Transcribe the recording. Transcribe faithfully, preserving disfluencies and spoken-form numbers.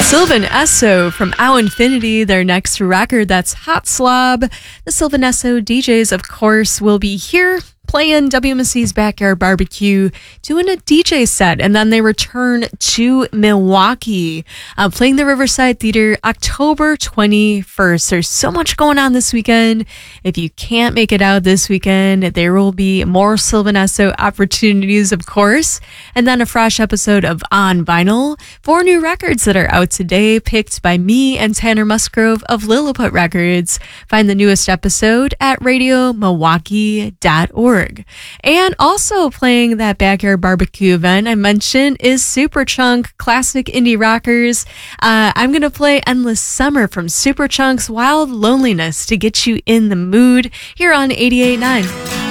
Sylvan Esso from Ow Infinity, their next record, that's Hot Slob. The Sylvan Esso D Js, of course, will be here playing W M C's Backyard Barbecue, doing a D J set, and then they return to Milwaukee, uh, playing the Riverside Theater October twenty-first. There's so much going on this weekend. If you can't make it out this weekend, there will be more Sylvan Esso opportunities, of course, and then a fresh episode of On Vinyl, four new records that are out today, picked by me and Tanner Musgrove of Lilliput Records. Find the newest episode at radio milwaukee dot org. And also playing that Backyard Barbecue event I mentioned is Superchunk, classic indie rockers. Uh, I'm going to play Endless Summer from Superchunk's Wild Loneliness to get you in the mood here on eighty-eight point nine.